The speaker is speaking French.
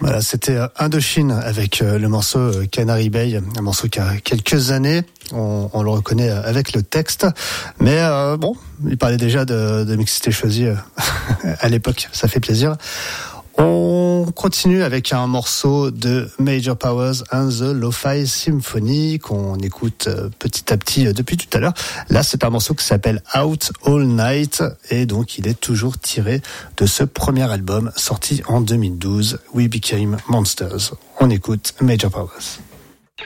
Voilà, c'était Indochine avec le morceau Canary Bay, un morceau qui a quelques années, on le reconnaît avec le texte, mais bon, il parlait déjà de mixité choisie à l'époque, ça fait plaisir. On continue avec un morceau de Major Powers and the Lo-Fi Symphony qu'on écoute petit à petit depuis tout à l'heure. Là, c'est un morceau qui s'appelle Out All Night et donc il est toujours tiré de ce premier album sorti en 2012, We Became Monsters. On écoute Major Powers.